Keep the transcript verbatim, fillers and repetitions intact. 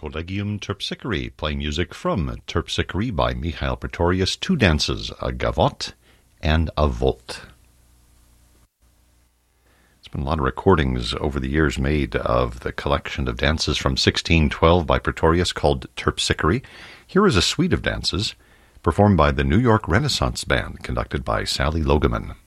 Collegium Terpsichore, playing music from Terpsichore by Mihail Pretorius, two dances, a gavotte and a volt. There's been a lot of recordings over the years made of the collection of dances from sixteen twelve by Pretorius called Terpsichore. Here is a suite of dances performed by the New York Renaissance Band, conducted by Sally Logeman.